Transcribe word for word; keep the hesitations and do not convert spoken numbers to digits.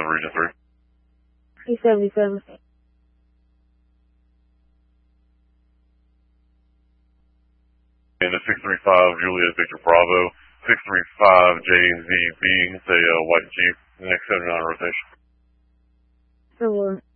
Region three. eight seventy-seven. And the six three five Juliet Victor Bravo, six three five J Z B, it's a uh, white Jeep, next seventy-nine rotation. Similar.